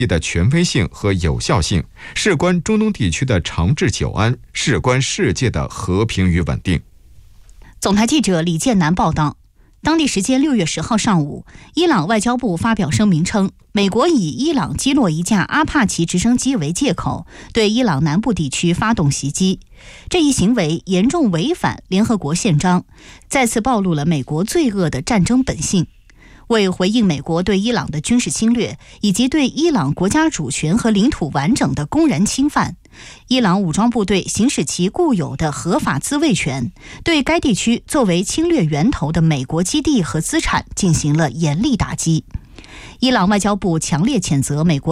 的权威性和有效性，事关中东地区的长治久安，事关世界的和平与稳定。 总台记者李建南报道，当地时间6月10号上午，伊朗外交部发表声明称，美国以伊朗击落一架阿帕奇直升机为借口，对伊朗南部地区发动袭击。这一行为严重违反联合国宪章，再次暴露了美国罪恶的战争本性。为回应美国对伊朗的军事侵略以及对伊朗国家主权和领土完整的公然侵犯，伊朗武装部队行使其固有的合法自卫权，对该地区作为侵略源头的美国基地和资产进行了严厉打击。伊朗外交部强烈谴责美国